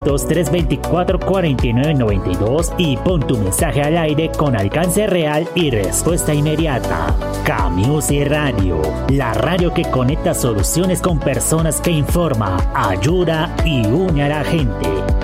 323-24-49-92 y pon tu mensaje al aire con alcance real y respuesta inmediata. K-Music Radio, la radio que conecta soluciones con personas, que informa, ayuda y une a la gente.